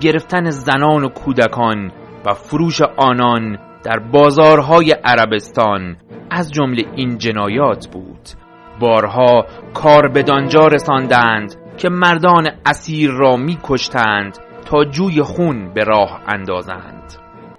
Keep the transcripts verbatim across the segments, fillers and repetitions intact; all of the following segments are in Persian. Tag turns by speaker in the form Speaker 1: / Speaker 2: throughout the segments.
Speaker 1: گرفتن زنان و کودکان و فروش آنان در بازارهای عربستان از جمله این جنایات بود. بارها کار بدانجا رساندند که مردان اسیر را می کشتند تا جوی خون به راه اندازند.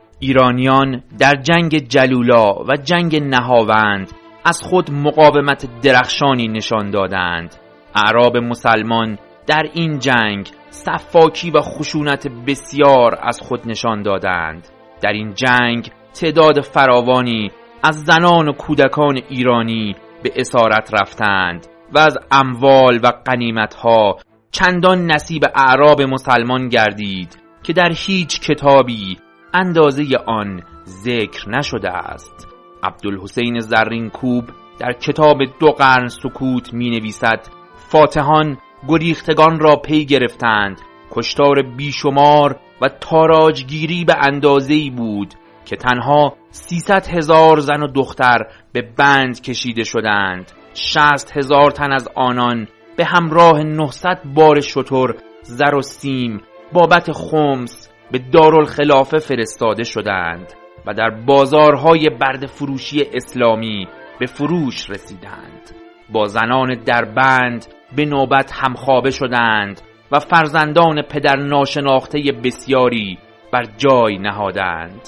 Speaker 1: ایرانیان در جنگ جلولا و جنگ نهاوند از خود مقاومت درخشانی نشان دادند. اعراب مسلمان در این جنگ سفاکی و خشونت بسیار از خود نشان دادند. در این جنگ تعداد فراوانی از زنان و کودکان ایرانی به اسارت رفتند و از اموال و غنیمت‌ها چندان نصیب اعراب مسلمان گردید که در هیچ کتابی اندازه آن ذکر نشده است. عبدالحسین زرینکوب در کتاب دو قرن سکوت می نویسد: فاتحان گریختگان را پی گرفتند، کشتار بیشمار و تاراجگیری به اندازه‌ای بود که تنها سیصد هزار زن و دختر به بند کشیده شدند. شصت هزار تن از آنان به همراه نهصد بار شتر زر و سیم بابت خمس به دارالخلافه فرستاده شدند و در بازارهای برده فروشی اسلامی به فروش رسیدند. با زنان در بند به نوبت همخوابه شدند و فرزندان پدر ناشناخته بسیاری بر جای نهادند.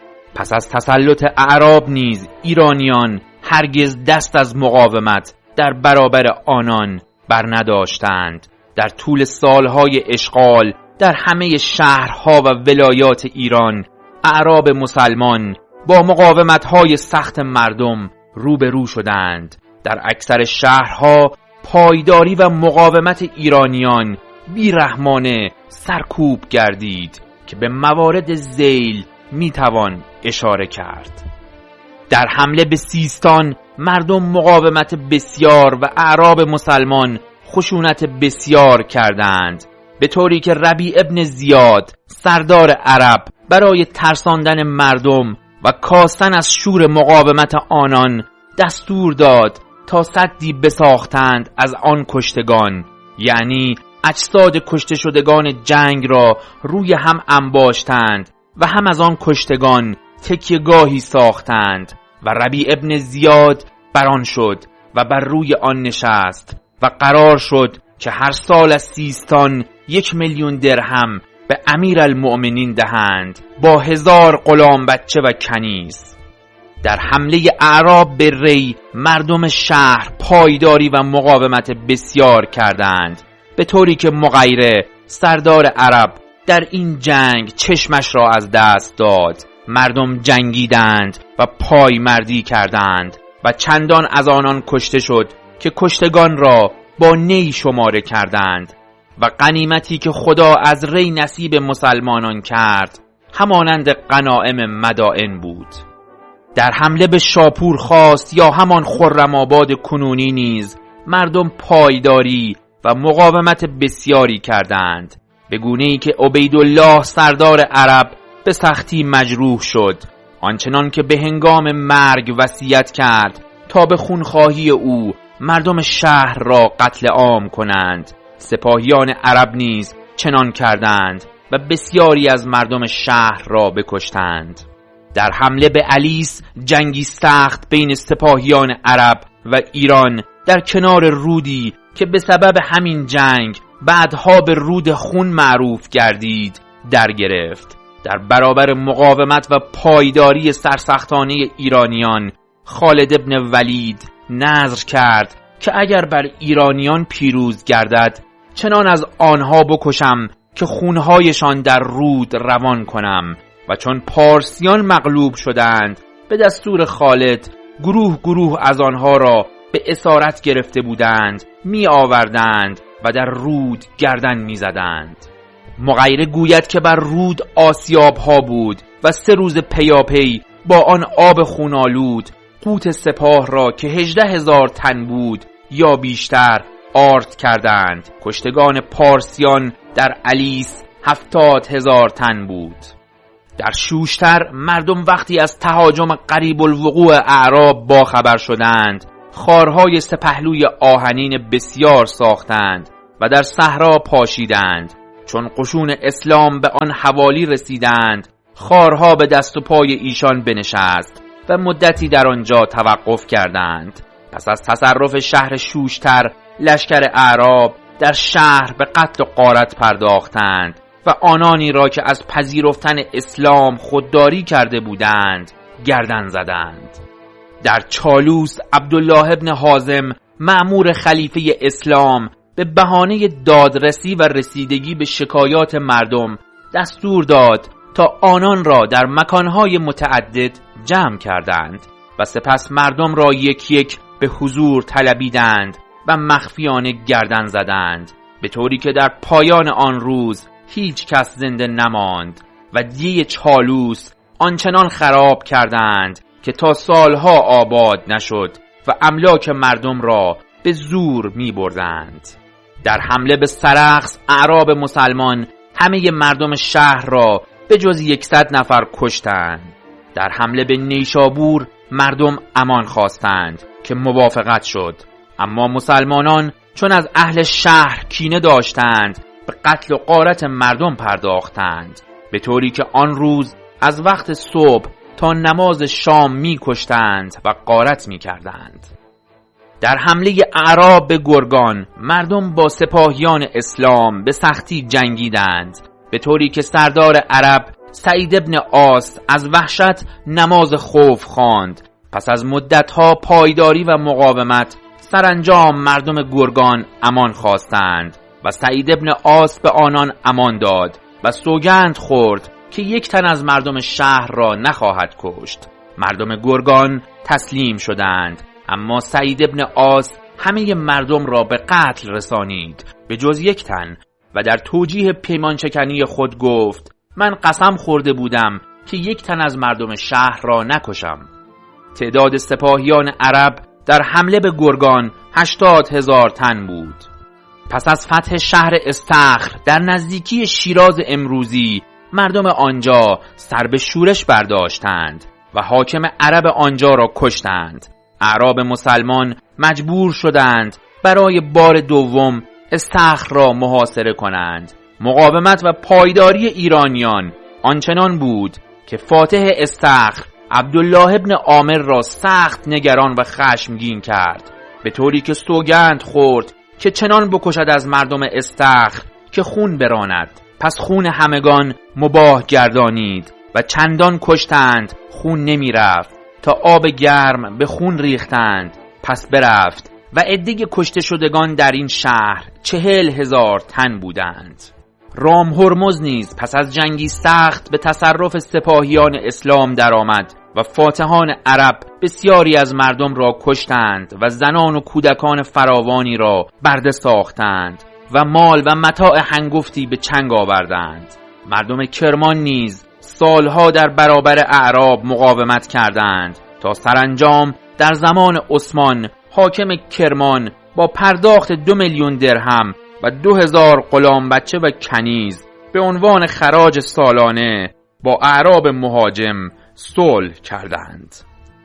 Speaker 1: پس از تسلط اعراب نیز ایرانیان هرگز دست از مقاومت در برابر آنان بر نداشتند. در طول سالهای اشغال در همه شهرها و ولایات ایران اعراب مسلمان با مقاومت‌های سخت مردم روبرو شدند. در اکثر شهرها پایداری و مقاومت ایرانیان بیرحمانه سرکوب گردید که به موارد ذیل میتوان اشاره کرد. در حمله به سیستان مردم مقاومت بسیار و اعراب مسلمان خشونت بسیار کردند، به طوری که ربیع ابن زیاد سردار عرب برای ترساندن مردم و کاستن از شور مقاومت آنان دستور داد تا سدی بساختند از آن کشتگان، یعنی اجساد کشته شدگان جنگ را روی هم انباشتند و هم از آن کشتگان تکیه‌گاهی ساختند و ربیع ابن زیاد بر آن شد و بر روی آن نشست و قرار شد که هر سال از سیستان یک میلیون درهم به امیرالمؤمنین دهند با هزار غلام بچه و کنیز. در حمله اعراب به ری مردم شهر پایداری و مقاومت بسیار کردند، به طوری که مغیره سردار عرب در این جنگ چشمش را از دست داد. مردم جنگیدند و پایمردی کردند و چندان از آنان کشته شد که کشتگان را با نی شماره کردند و غنیمتی که خدا از ری نصیب مسلمانان کرد همانند غنایم مدائن بود. در حمله به شاپور خواست یا همان خرم‌آباد کنونی نیز مردم پایداری و مقاومت بسیاری کردند، به گونه‌ای که عبیدالله سردار عرب به سختی مجروح شد، آنچنان که به هنگام مرگ وصیت کرد تا به خونخواهی او مردم شهر را قتل عام کنند. سپاهیان عرب نیز چنان کردند و بسیاری از مردم شهر را بکشتند. در حمله به الیس جنگی سخت بین سپاهیان عرب و ایران در کنار رودی که به سبب همین جنگ بعدها به رود خون معروف گردید در گرفت. در برابر مقاومت و پایداری سرسختانه ایرانیان خالد ابن ولید نذر کرد که اگر بر ایرانیان پیروز گردد چنان از آنها بکشم که خونهایشان در رود روان کنم. و چون پارسیان مغلوب شدند به دستور خالد گروه گروه از آنها را به اسارت گرفته بودند می آوردند و در رود گردن می زدند. مغیره گوید که بر رود آسیاب ها بود و سه روز پیاپی با آن آب خونالود قوت سپاه را که هجده هزار تن بود یا بیشتر آرد کردند. کشتگان پارسیان در الیس هفتاد هزار تن بود. در شوشتر مردم وقتی از تهاجم قریب الوقوع اعراب با خبر شدند خارهای سپهلوی آهنین بسیار ساختند و در صحرا پاشیدند چون قشون اسلام به آن حوالی رسیدند، خارها به دست و پای ایشان بنشست و مدتی در آنجا توقف کردند. پس از تصرف شهر شوشتر، لشکر اعراب در شهر به قتل و غارت پرداختند و آنانی را که از پذیرفتن اسلام خودداری کرده بودند گردن زدند. در چالوس عبدالله ابن حازم مأمور خلیفه اسلام به بهانه دادرسی و رسیدگی به شکایات مردم دستور داد تا آنان را در مکانهای متعدد جمع کردند و سپس مردم را یک یک به حضور طلبیدند و مخفیانه گردن زدند، به طوری که در پایان آن روز هیچ کس زنده نماند و دیه چالوس آنچنان خراب کردند که تا سالها آباد نشد و املاک مردم را به زور می بردند. در حمله به سرخس اعراب مسلمان همه مردم شهر را به جز یکصد نفر کشتند. در حمله به نیشابور مردم امان خواستند که موافقت شد، اما مسلمانان چون از اهل شهر کینه داشتند به قتل و غارت مردم پرداختند، به طوری که آن روز از وقت صبح تا نماز شام می کشتند و غارت می کردند. در حمله اعراب به گرگان مردم با سپاهیان اسلام به سختی جنگیدند، به طوری که سردار عرب سعید ابن عاص از وحشت نماز خوف خواند. پس از مدتها پایداری و مقاومت سرانجام مردم گرگان امان خواستند و سعید ابن عاص به آنان امان داد و سوگند خورد که یک تن از مردم شهر را نخواهد کشت. مردم گرگان تسلیم شدند، اما سعید ابن عاص همه مردم را به قتل رسانید به جز یک تن و در توجیه پیمان شکنی خود گفت: من قسم خورده بودم که یک تن از مردم شهر را نکشم. تعداد سپاهیان عرب در حمله به گرگان هشتاد هزار تن بود. پس از فتح شهر استخر در نزدیکی شیراز امروزی مردم آنجا سر به شورش برداشتند و حاکم عرب آنجا را کشتند. اعراب مسلمان مجبور شدند برای بار دوم استخر را محاصره کنند. مقاومت و پایداری ایرانیان آنچنان بود که فاتح استخر عبدالله ابن عامر را سخت نگران و خشمگین کرد، به طوری که سوگند خورد که چنان بکشد از مردم استخر که خون براند. پس خون همگان مباح گردانید و چندان کشتند خون نمی رفت تا آب گرم به خون ریختند. پس برفت و عده کشته شدگان در این شهر چهل هزار تن بودند. رام هرمز نیز پس از جنگی سخت به تصرف سپاهیان اسلام درآمد و فاتحان عرب بسیاری از مردم را کشتند و زنان و کودکان فراوانی را برده ساختند و مال و متاع هنگفتی به چنگ آوردند. مردم کرمان نیز سالها در برابر اعراب مقاومت کردند تا سرانجام در زمان عثمان حاکم کرمان با پرداخت دو میلیون درهم و دو هزار غلام بچه و کنیز به عنوان خراج سالانه با اعراب مهاجم صلح کردند.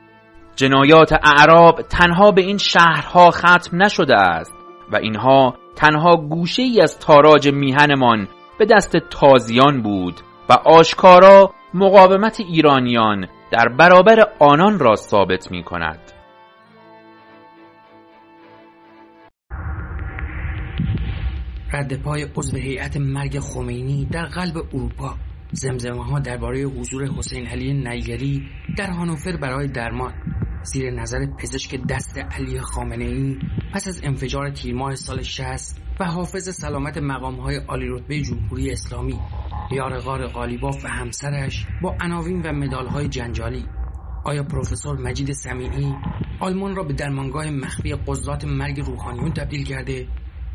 Speaker 1: جنایات اعراب تنها به این شهرها ختم نشده است و اینها تنها گوشه ای از تاراج میهنمان به دست تازیان بود و آشکارا مقاومت ایرانیان در برابر آنان را ثابت می کند.
Speaker 2: رد پای عضو هیئت مرگ خمینی در قلب اروپا. زمزمه ها درباره حضور حسین علی نیری در هانوفر برای درمان. زیر نظر پزشک دست علی خامنه‌ای پس از انفجار تیر ماه سال شصت و حافظ سلامت مقام‌های عالی رتبه جمهوری اسلامی یار غار قالیباف و همسرش با عناوین و مدال‌های جنجالی. آیا پروفسور مجید سمیعی آلمان را به درمانگاه مخفی قضات مرگ روحانیون تبدیل کرده؟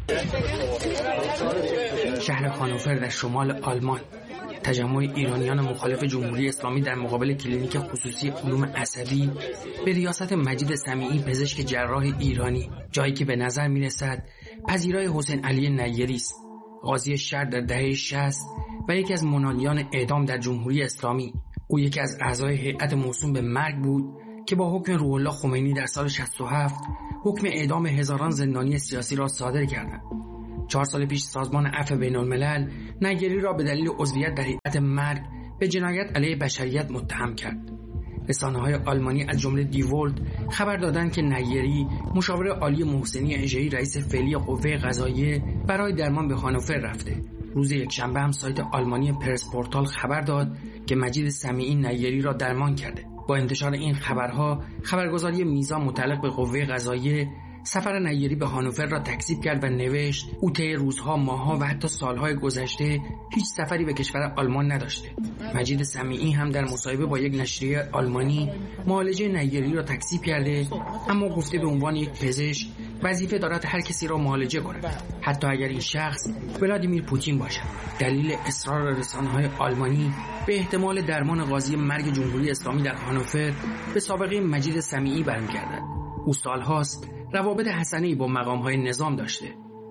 Speaker 2: شهر هانوفر در شمال آلمان. تجمع ایرانیان مخالف جمهوری اسلامی در مقابل کلینیک خصوصی علوم عصبی به ریاست مجید سمیعی پزشک جراح ایرانی، جایی که به نظر می‌رسد پذیرای حسین علی نیری است. قاضی شهر در دهه شصت و یکی از منادیان اعدام در جمهوری اسلامی. او یکی از اعضای هیئت موسوم به مرگ بود که با حکم روح الله خمینی در سال شصت و هفت حکم اعدام هزاران زندانی سیاسی را صادر کردند. چهار سال پیش سازمان عفو بین‌الملل نیگری را به دلیل عضویت در هیئت مرگ به جنایت علیه بشریت متهم کرد. رسانه‌های آلمانی از جمله دی ولت خبر دادند که نیگری مشاور عالی محسنی اژه‌ای رئیس فعلی قوه قضاییه برای درمان به هانوفر رفته. روز یکشنبه هم سایت آلمانی پرس پورتال خبر داد که مجید سمیعی نیگری را درمان کرده. با انتشار این خبرها خبرگزاری میزان متعلق به قوه قضاییه سفر نیگری به هانوفر را تکذیب کرد و نوشت او طی روزها، ماه‌ها و حتی سالهای گذشته هیچ سفری به کشور آلمان نداشته. مجید سمیعی هم در مصاحبه با یک نشریه آلمانی معالجه نیگری را تکذیب کرده، اما گفته به عنوان یک پزشک وظیفه دارد هر کسی را معالجه کند، حتی اگر این شخص ولادیمیر پوتین باشد. دلیل اصرار رسانه‌های آلمانی به احتمال درمان قاضی مرگ جمهوری اسلامی در هانوفر به سابقه مجید سمیعی برمی‌گردد. او سال‌هاست روابط حسنه‌ای با مقام‌های نظام داشته.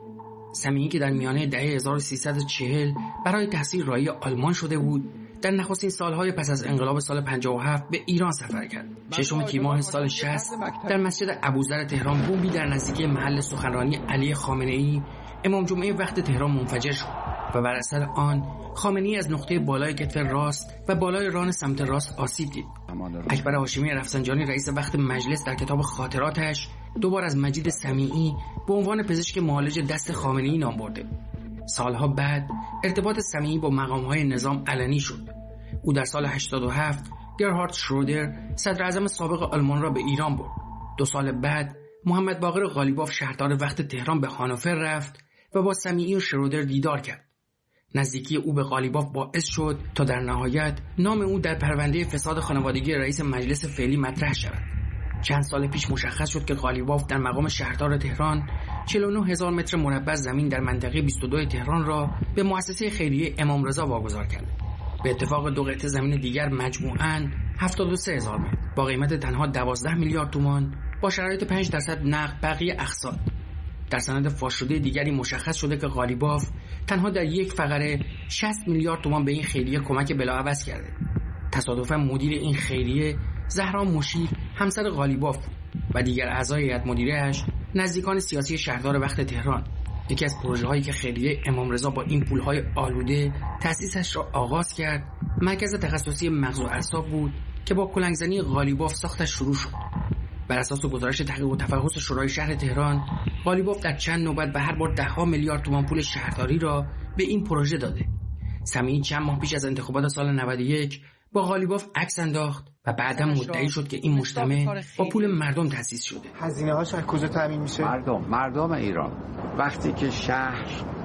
Speaker 2: سمیعی که در میانه دهه هزار و سیصد و چهل برای تحصیل راهی آلمان شده بود، در نخستین سالهای پس از انقلاب سال پنجاه و هفت به ایران سفر کرد. ششم تیر ماه سال شصت در مسجد ابوذر تهران بمبی در نزدیکی محل سخنرانی علی خامنه‌ای امام جمعه وقت تهران منفجر شد و بر اثر آن خامنه‌ای از نقطه بالای کتف راست و بالای ران سمت راست آسیب دید. اکبر هاشمی رفسنجانی رئیس وقت مجلس در کتاب خاطراتش دوبار از مجید سمیعی به عنوان پزشک معالج دست خامنه‌ای نام برده. سالها بعد ارتباط سمیعی با مقام‌های نظام علنی شد. او در سال هشتاد و هفت گرهارد شرودر صدر اعظم سابق آلمان را به ایران برد. دو سال بعد محمد باقر قالیباف شهردار وقت تهران به هانوفر رفت و با سمیعی و شرودر دیدار کرد. نزدیکی او به قالیباف باعث شد تا در نهایت نام او در پرونده فساد خانوادگی رئیس مجلس فعلی مطرح شود. چند سال پیش مشخص شد که قالیباف در مقام شهردار تهران چهل و نه هزار متر مربع زمین در منطقه بیست و دو تهران را به مؤسسه خیریه امام رضا واگذار کرد. به اتفاق دو قطعه زمین دیگر مجموعاً هفتاد و سه هزار متر با قیمت تنها دوازده میلیارد تومان با شرایط پنج درصد نقد بقیه اقساط. در سند فاش شده دیگری مشخص شده که قالیباف تنها در یک فقره شصت میلیارد تومان به این خیریه کمک بلاعوض کرده. تصادفاً مدیر این خیریه زهرا مشیر همسر قالیباف و دیگر اعضای هیئت مدیره‌اش نزدیکان سیاسی شهردار وقت تهران. یکی از پروژه‌هایی که خیریه امام رضا با این پول‌های آلوده تأسیسش را آغاز کرد، مرکز تخصصی مغز و اعصاب بود که با کلنگزنی قالیباف ساختش شروع شد. بر اساس گزارش تحقیق و تفحص شورای شهر تهران، قالیباف در چند نوبت به هر بار ده‌ها میلیارد تومان پول شهرداری را به این پروژه داده. سمیعی چند ماه پیش از انتخابات سال نود و یک با قالیباف عکس انداخت و بعداً مدعی شد که این مجتمع با پول مردم تأسیس شده.
Speaker 3: هزینه‌هاش از کجا تامین میشه؟
Speaker 4: مردم، مردم ایران. وقتی که شهر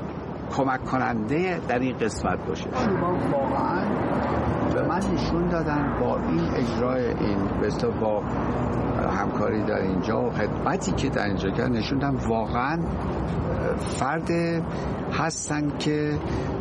Speaker 4: کمک کننده در این قسمت باشه. شما واقعاً به من نشون دادن با این اجرای این بسته با همکاری در اینجا و خدمتی که در اینجا کرد نشوندم واقعاً فرد هستن که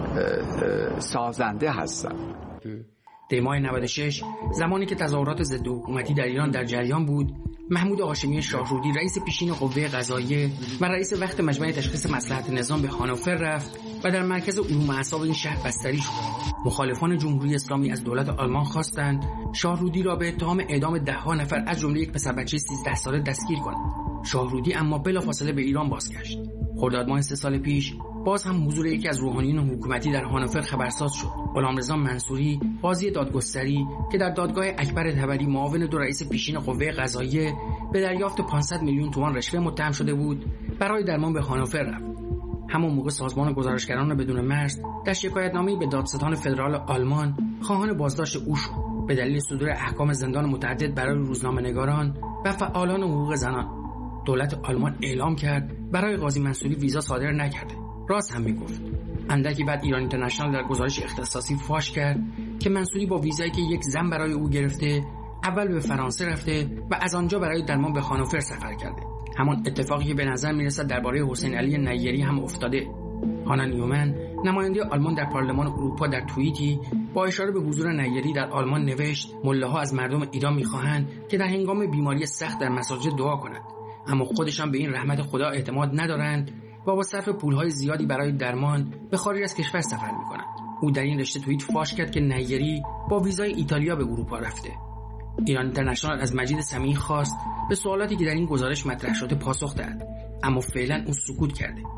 Speaker 4: سازنده هستن.
Speaker 2: دی ماه نود و شش زمانی که تظاهرات ضد حکومتی در ایران در جریان بود، محمود هاشمی شاهرودی رئیس پیشین قوه قضاییه و رئیس وقت مجمع تشخیص مصلحت نظام به هانوفر رفت و در مرکز علوم اعصاب این شهر بستری شد. مخالفان جمهوری اسلامی از دولت آلمان خواستند شاهرودی را به اتهام اعدام ده‌ها نفر از جمله یک پسر بچه سیزده ساله دستگیر کنند. شاهرودی اما بلافاصله به ایران بازگشت. خرداد ماه سه سال پیش باز هم حضور یکی از روحانیون حکومتی در هانوفر خبرساز شد. غلامرضا منصوری، قاضی دادگستری که در دادگاه اکبر طبری معاون دو رئیس پیشین قوه قضاییه به دریافت پانصد میلیون تومان رشوه متهم شده بود، برای درمان به هانوفر رفت. همون موقع سازمان گزارشگران بدون مرز در شکایتنامه‌ای به دادستان فدرال آلمان خواهان بازداشت او شد به دلیل صدور احکام زندان متعدد برای روزنامه‌نگاران و فعالان حقوق زنان. دولت آلمان اعلام کرد برای قاضی منصوری ویزا صادر نکرده. راست هم میگفت. اندکی بعد ایران اینترنشنال در گزارش اختصاصی فاش کرد که منصوری با ویزایی که یک زن برای او گرفته اول به فرانسه رفته و از آنجا برای درمان به هانوفر سفر کرده. همان اتفاقی که به نظر میرسد درباره حسین علی نیگری هم افتاده. هانا نیومن نماینده آلمان در پارلمان اروپا در توییتی با اشاره به حضور نیگری در آلمان نوشت ملاها از مردم ایران میخواهند که در هنگام بیماری سخت در مساجد دعا کنند، اما خودشان به این رحمت خدا اعتماد ندارند و با صرف پولهای زیادی برای درمان به خارج از کشور سفر میکنند. او در این رشته توییت فاش کرد که نیگری با ویزای ایتالیا به اروپا رفته. ایران اینترنشنال از مجید سمیعی خواست به سوالاتی که در این گزارش مطرح شده پاسخ دهد، اما فعلا او سکوت کرده.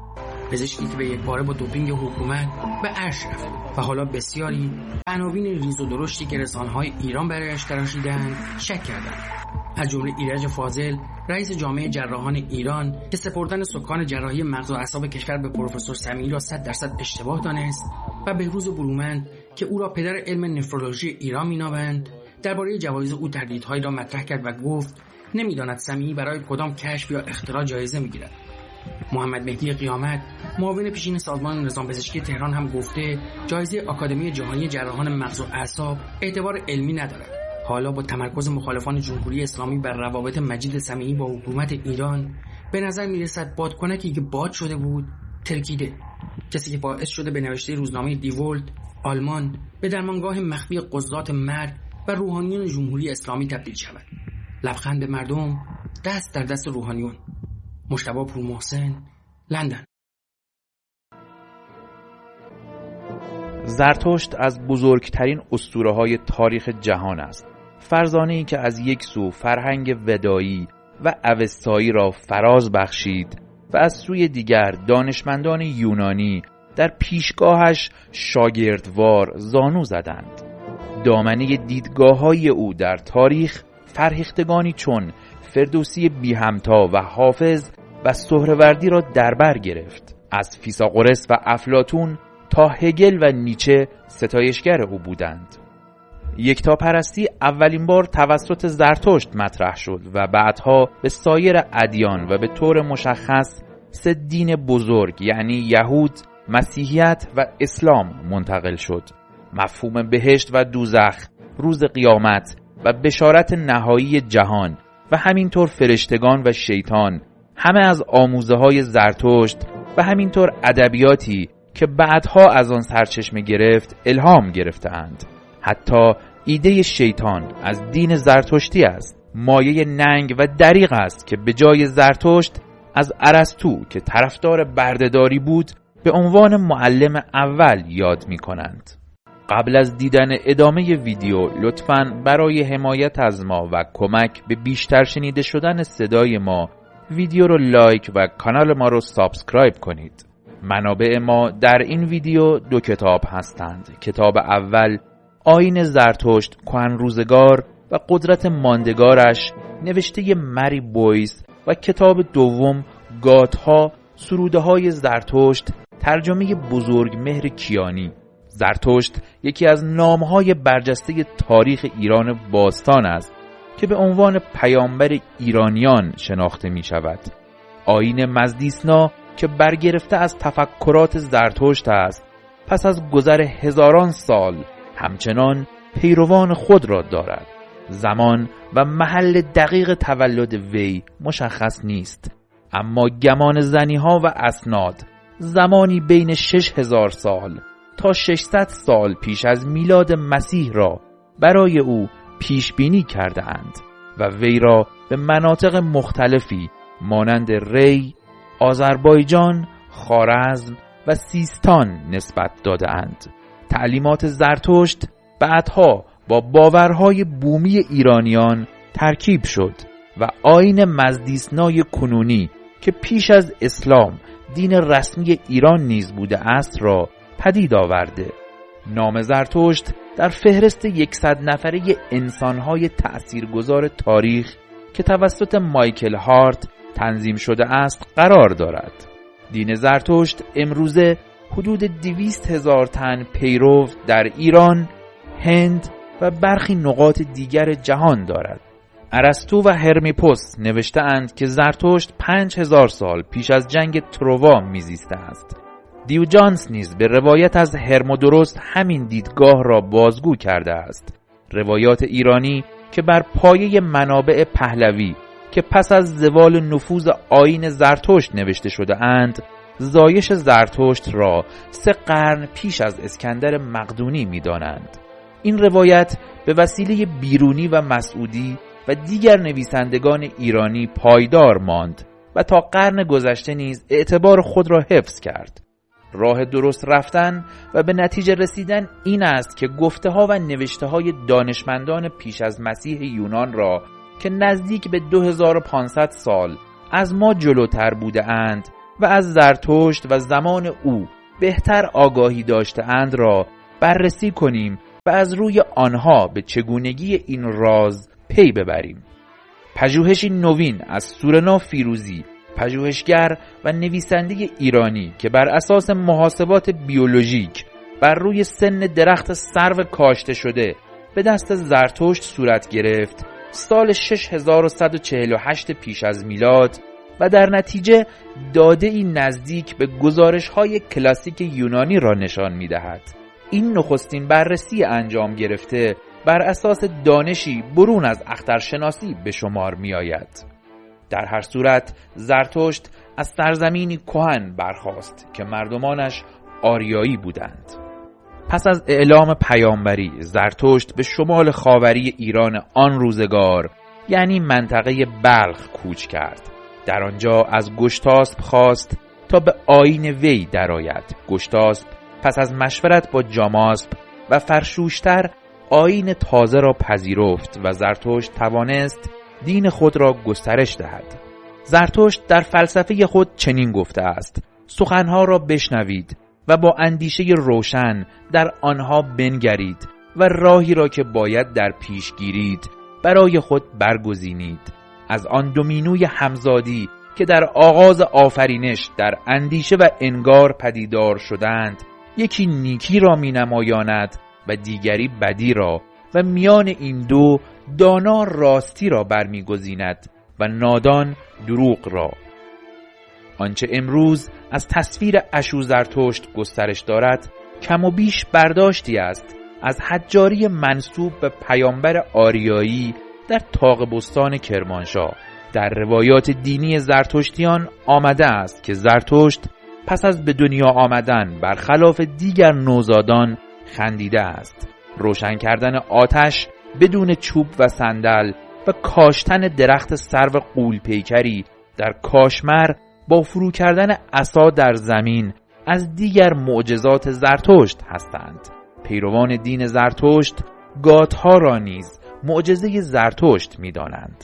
Speaker 2: پزشکی که به یک باره با دوپینگ حکومت به عرش رفت و حالا بسیاری عناوین ریز و درشتی که رسانه‌های ایران برایش تراشیدند شک کردند، از جمله ایرج فاضل رئیس جامعه جراحان ایران که سپردن سکان جراحی مغز و اعصاب کشور به پروفسور سمیعی را صد درصد اشتباه دانست و بهروز برومند که او را پدر علم نفرولوژی ایران مینامند درباره جوایز او تردیدهایی را مطرح کرد و گفت نمیداند سمیعی برای کدام کشف یا اختراع جایزه میگیرد. محمد مهدی قیامت معاون پیشین سازمان نظام پزشکی تهران هم گفته جایزه آکادمی جهانی جراحان مغز و اعصاب اعتبار علمی ندارد. حالا با تمرکز مخالفان جمهوری اسلامی بر روابط مجید سمیعی با حکومت ایران به نظر میرسد بادکنکی که باد شده بود ترکیده، کسی که باعث شده به نوشته روزنامه دیولت آلمان به درمانگاه مخفی قضات مرگ و روحانیون جمهوری اسلامی تبدیل شود. لبخند مردم دست در دست روحانیون. مجتبی پورمحسن، لندن.
Speaker 1: زرتشت از بزرگترین اسطوره‌های تاریخ جهان است. فرزانه‌ای که از یک سو فرهنگ ودایی و اوستایی را فراز بخشید و از سوی دیگر دانشمندان یونانی در پیشگاهش شاگردوار زانو زدند. دامنه دیدگاه‌های او در تاریخ فرهیختگانی چون فردوسی بی همتا و حافظ و سهروردی را در بر گرفت. از فیثاغورس و افلاطون تا هگل و نیچه ستایشگر او بودند. یکتاپرستی اولین بار توسط زرتشت مطرح شد و بعدها به سایر ادیان و به طور مشخص سه دین بزرگ یعنی یهود، مسیحیت و اسلام منتقل شد. مفهوم بهشت و دوزخ، روز قیامت و بشارت نهایی جهان و همینطور فرشتگان و شیطان همه از آموزه های زرتشت و همینطور ادبیاتی که بعدها از آن سرچشمه گرفت الهام گرفتند. حتی ایده شیطان از دین زرتشتی است. مایه ننگ و دریغ است که به جای زرتشت از ارسطو که طرفدار بردهداری بود به عنوان معلم اول یاد می کنند. قبل از دیدن ادامه ویدیو لطفاً برای حمایت از ما و کمک به بیشتر شنیده شدن صدای ما ویدیو رو لایک و کانال ما رو سابسکرایب کنید. منابع ما در این ویدیو دو کتاب هستند. کتاب اول آیین زرتشت کهن روزگار و قدرت ماندگارش نوشته مری بویس و کتاب دوم گاتها سروده های زرتشت ترجمه بزرگ مهر کیانی. زرتشت یکی از نامهای برجسته تاریخ ایران باستان است که به عنوان پیامبر ایرانیان شناخته می شود. آیین مزدیسنا که برگرفته از تفکرات زرتشت است پس از گذر هزاران سال همچنان پیروان خود را دارد. زمان و محل دقیق تولد وی مشخص نیست، اما گمان زنی‌ها و اسناد زمانی بین شش هزار سال تا ششصد سال پیش از میلاد مسیح را برای او پیش بینی کرده اند و وی را به مناطق مختلفی مانند ری، آذربایجان، خوارزم و سیستان نسبت داده اند. تعلیمات زرتشت بعدها با باورهای بومی ایرانیان ترکیب شد و آیین مزدیسنای کنونی که پیش از اسلام دین رسمی ایران نیز بوده است را پدید آورده. نام زرتشت در فهرست یکصد نفره انسانهای تأثیرگذار تاریخ که توسط مایکل هارت تنظیم شده است قرار دارد. دین زرتشت امروزه حدود دویست هزار تن پیرو در ایران، هند و برخی نقاط دیگر جهان دارد. ارسطو و هرمیپوس نوشته اند که زرتشت پنج هزار سال پیش از جنگ تروا میزیسته است. دیوجانس نیز به روایت از هرمودورس همین دیدگاه را بازگو کرده است. روایات ایرانی که بر پایه منابع پهلوی که پس از زوال نفوذ آیین زرتشت نوشته شده اند، زایش زرتشت را سه قرن پیش از اسکندر مقدونی می دانند. این روایت به وسیله بیرونی و مسعودی و دیگر نویسندگان ایرانی پایدار ماند و تا قرن گذشته نیز اعتبار خود را حفظ کرد. راه درست رفتن و به نتیجه رسیدن این است که گفته ها و نوشته های دانشمندان پیش از مسیح یونان را که نزدیک به دو هزار و پانصد سال از ما جلوتر بوده اند و از زرتشت و زمان او بهتر آگاهی داشته‌اند را بررسی کنیم و از روی آنها به چگونگی این راز پی ببریم. پژوهشی نوین از سورنا فیروزی، پژوهشگر و نویسنده ایرانی که بر اساس محاسبات بیولوژیک بر روی سن درخت سرو کاشته شده به دست زرتشت صورت گرفت سال شش هزار و صد و چهل و هشت پیش از میلاد و در نتیجه داده ای نزدیک به گزارش‌های کلاسیک یونانی را نشان می‌دهد. این نخستین بررسی انجام گرفته بر اساس دانشی برون از اخترشناسی به شمار می‌آید. در هر صورت زرتشت از سرزمینی کهن برخاست که مردمانش آریایی بودند. پس از اعلام پیامبری زرتشت به شمال خاوری ایران آن روزگار یعنی منطقه بلخ کوچ کرد. در آنجا از گشتاسپ خواست تا به آیین وی درآید. گشتاسپ پس از مشورت با جاماسپ و فرشوشتر آیین تازه را پذیرفت و زرتشت توانست دین خود را گسترش دهد. زرتشت در فلسفه خود چنین گفته است: سخنها را بشنوید و با اندیشه روشن در آنها بنگرید و راهی را که باید در پیش گیرید برای خود برگزینید. از آن دومینوی همزادی که در آغاز آفرینش در اندیشه و انگار پدیدار شدند، یکی نیکی را می نمایاند و دیگری بدی را و میان این دو دانا راستی را برمیگزیند و نادان دروغ را. آنچه امروز از تصویر اشوزرتشت گسترش دارد کم و بیش برداشتی است از حجاری منسوب به پیامبر آریایی در طاق بستان کرمانشاه. در روایات دینی زرتشتیان آمده است که زرتشت پس از به دنیا آمدن برخلاف دیگر نوزادان خندیده است. روشن کردن آتش بدون چوب و صندل و کاشتن درخت سرو غول پیکری در کاشمر با فرو کردن عصا در زمین از دیگر معجزات زرتشت هستند. پیروان دین زرتشت گاتها را نیز معجزه زرتشت می دانند.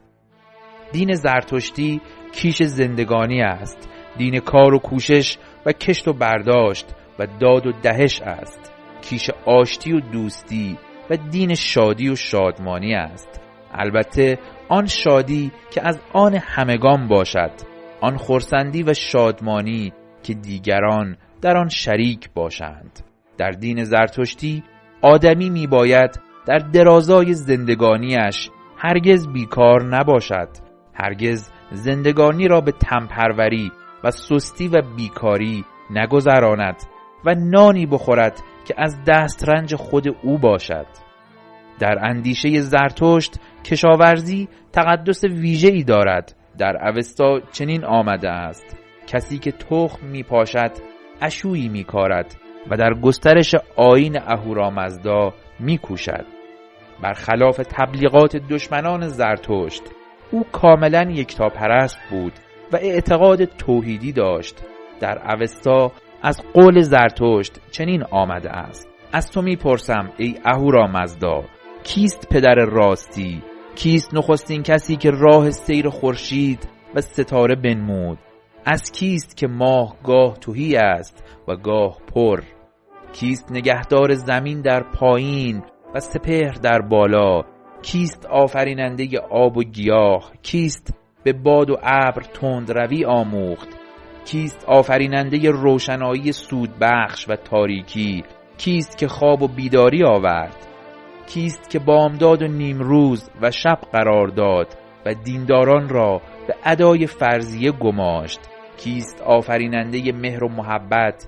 Speaker 1: دین زرتشتی کیش زندگانی است. دین کار و کوشش و کشت و برداشت و داد و دهش است. کیش آشتی و دوستی و دین شادی و شادمانی است. البته آن شادی که از آن همگان باشد، آن خرسندی و شادمانی که دیگران در آن شریک باشند. در دین زرتشتی آدمی می باید در درازای زندگانیش هرگز بیکار نباشد، هرگز زندگانی را به تنپروری و سستی و بیکاری نگذراند و نانی بخورد که از دسترنج خود او باشد. در اندیشه زرتشت کشاورزی تقدس ویژه‌ای دارد. در اوستا چنین آمده است: کسی که تخم می پاشد اشویی می کارد و در گسترش آیین اهورامزدا می کوشد. برخلاف تبلیغات دشمنان زرتشت، او کاملا یکتاپرست بود و اعتقاد توحیدی داشت. در اوستا از قول زرتشت چنین آمده است: از تو می پرسم ای اهورامزدا، کیست پدر راستی؟ کیست نخستین کسی که راه سیر خورشید و ستاره بنمود؟ از کیست که ماه گاه تهی است و گاه پر؟ کیست نگهدار زمین در پایین و سپهر در بالا؟ کیست آفریننده آب و گیاه؟ کیست به باد و ابر تندروی آموخت؟ کیست آفریننده روشنایی سودبخش و تاریکی؟ کیست که خواب و بیداری آورد؟ کیست که بامداد و نیمروز و شب قرار داد و دینداران را به ادای فرضیه گماشت؟ کیست آفریننده مهر و محبت؟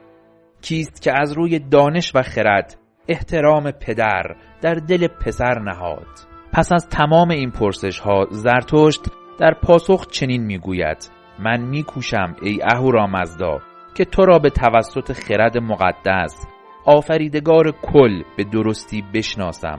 Speaker 1: کیست که از روی دانش و خرد احترام پدر در دل پسر نهاد؟ پس از تمام این پرسش ها زرتشت در پاسخ چنین میگوید: من میکوشم ای اهورامزدا که تو را به توسط خرد مقدس آفریدگار کل به درستی بشناسم.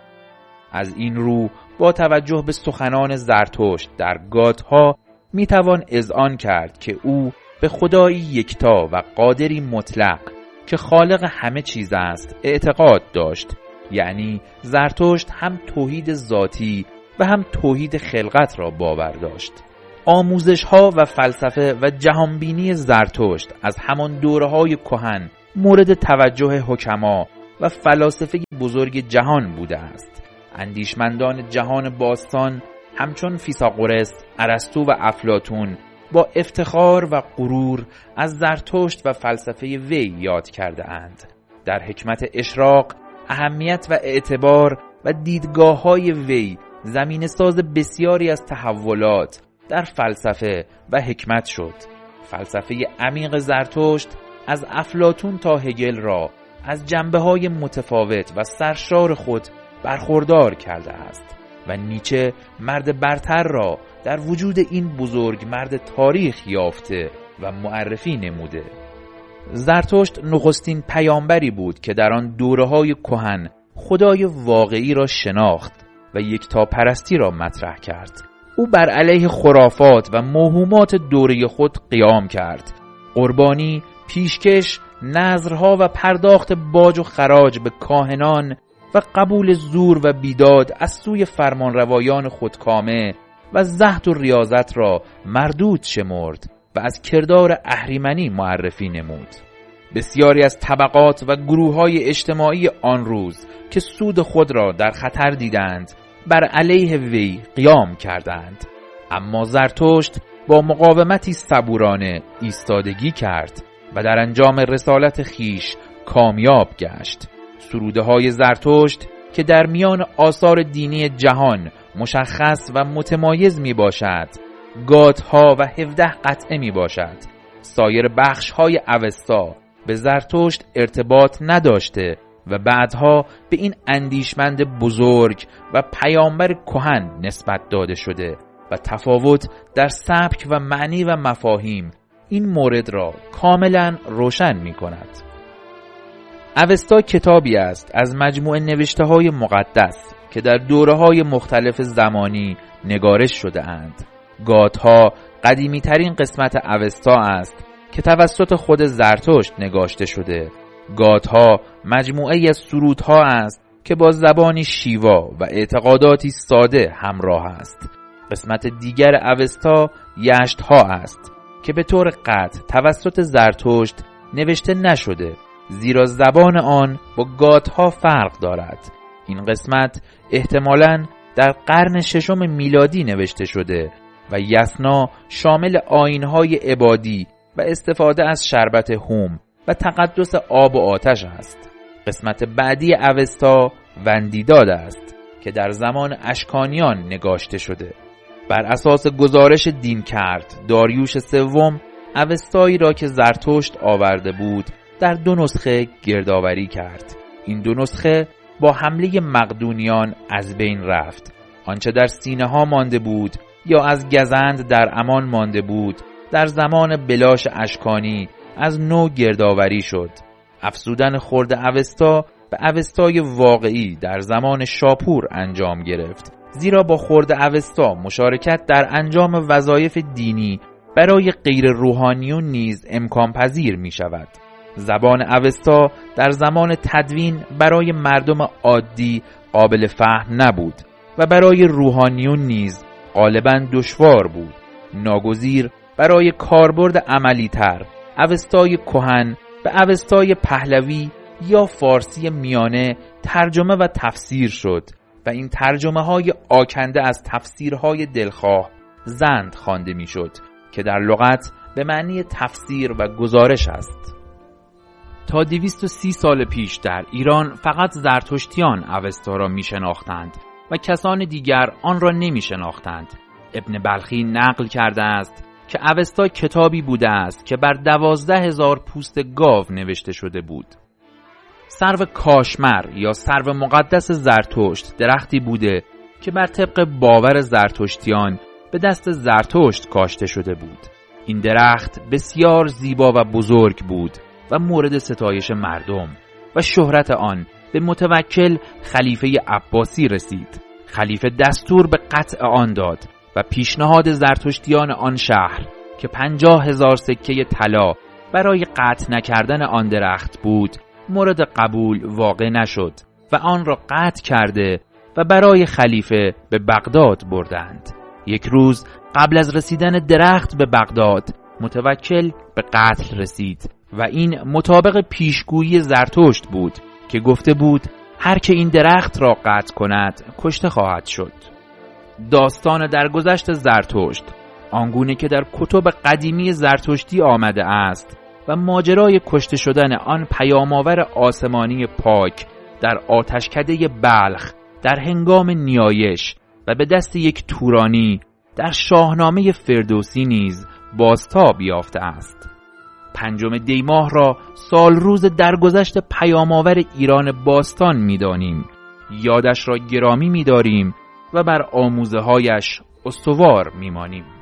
Speaker 1: از این رو با توجه به سخنان زرتشت در گاتها میتوان اذعان کرد که او به خدایی یکتا و قادری مطلق که خالق همه چیز است اعتقاد داشت. یعنی زرتشت هم توحید ذاتی و هم توحید خلقت را باور داشت. آموزش‌ها و فلسفه و جهانبینی زرتشت از همان دوره‌های کهن مورد توجه حکما و فلاسفه بزرگ جهان بوده است. اندیشمندان جهان باستان همچون فیثاغورس، ارسطو و افلاطون با افتخار و غرور از زرتشت و فلسفه وی یاد کرده اند. در حکمت اشراق، اهمیت و اعتبار و دیدگاه‌های وی زمین ساز بسیاری از تحولات در فلسفه و حکمت شد. فلسفه عمیق زرتشت از افلاطون تا هگل را از جنبه‌های متفاوت و سرشار خود برخوردار کرده است و نیچه مرد برتر را در وجود این بزرگ مرد تاریخ یافته و معرفی نموده. زرتشت نخستین پیامبری بود که در آن دوره‌های کهن خدای واقعی را شناخت و یکتاپرستی را مطرح کرد. او بر علیه خرافات و موهومات دوره خود قیام کرد. قربانی، پیشکش، نذرها و پرداخت باج و خراج به کاهنان و قبول زور و بیداد از سوی فرمانروایان خودکامه و زهد و ریاضت را مردود شمرد و از کردار اهریمنی معرفی نمود. بسیاری از طبقات و گروه‌های اجتماعی آن روز که سود خود را در خطر دیدند بر علیه وی قیام کردند، اما زرتشت با مقاومتی صبورانه ایستادگی کرد و در انجام رسالت خیش کامیاب گشت. سروده های زرتشت که در میان آثار دینی جهان مشخص و متمایز می باشد، گاتها و هفده قطعه می باشد. سایر بخش های اوستا به زرتشت ارتباط نداشته و بعدها به این اندیشمند بزرگ و پیامبر کهن نسبت داده شده و تفاوت در سبک و معنی و مفاهیم این مورد را کاملا روشن می کند. اوستا کتابی است از مجموعه نوشته های مقدس که در دوره های مختلف زمانی نگارش شده اند. گاتها قدیمی ترین قسمت اوستا است که توسط خود زرتشت نگاشته شده. گاتها مجموعه از سرودها است که با زبانی شیوا و اعتقاداتی ساده همراه است. قسمت دیگر اوستا یشتها است که به طور قطع توسط زرتشت نوشته نشده، زیرا زبان آن با گاتها فرق دارد. این قسمت احتمالاً در قرن ششم میلادی نوشته شده و یسنا شامل آیین‌های عبادی و استفاده از شربت هوم و تقدس آب و آتش است. قسمت بعدی اوستا وندیداد است که در زمان اشکانیان نگاشته شده. بر اساس گزارش دین کرد داریوش سوم اوستایی را که زرتشت آورده بود در دو نسخه گردآوری کرد. این دو نسخه با حمله مقدونیان از بین رفت. آنچه در سینه ها مانده بود یا از گزند در امان مانده بود در زمان بلاش اشکانی از نو گردآوری شد. افزودن خرد اوستا به اوستای واقعی در زمان شاپور انجام گرفت، زیرا با خرد اوستا مشارکت در انجام وظایف دینی برای غیر روحانیون نیز امکان پذیر می شود. زبان اوستا در زمان تدوین برای مردم عادی قابل فهم نبود و برای روحانیون نیز غالباً دشوار بود. ناگزیر برای کاربرد عملی تر اوستای کهن به اوستای پهلوی یا فارسی میانه ترجمه و تفسیر شد و این ترجمه های آکنده از تفسیرهای دلخواه زند خوانده می شد که در لغت به معنی تفسیر و گزارش است. تا دویست و سی سال پیش در ایران فقط زرتشتیان اوستا را می شناختند و کسان دیگر آن را نمی شناختند. ابن بلخی نقل کرده است که اوستا کتابی بوده است که بر دوازده هزار پوست گاو نوشته شده بود. سرو کاشمر یا سرو مقدس زرتشت درختی بوده که بر طبق باور زرتشتیان به دست زرتشت کاشته شده بود. این درخت بسیار زیبا و بزرگ بود و مورد ستایش مردم و شهرت آن به متوکل خلیفه عباسی رسید. خلیفه دستور به قطع آن داد و پیشنهاد زرتشتیان آن شهر که پنجاه هزار سکه طلا برای قطع نکردن آن درخت بود مورد قبول واقع نشد و آن را قطع کرده و برای خلیفه به بغداد بردند. یک روز قبل از رسیدن درخت به بغداد متوکل به قتل رسید و این مطابق پیشگویی زرتشت بود که گفته بود هر که این درخت را قطع کند کشته خواهد شد. داستان درگذشت زرتشت آنگونه که در کتب قدیمی زرتشتی آمده است و ماجرای کشته شدن آن پیام‌آور آسمانی پاک در آتشکده بلخ در هنگام نیایش و به دست یک تورانی در شاهنامه فردوسی نیز بازتاب یافته است. پنجم دی ماه را سال روز درگذشت پیام‌آور ایران باستان می‌دانیم، یادش را گرامی می‌داریم و بر آموزه‌هایش استوار می‌مانیم.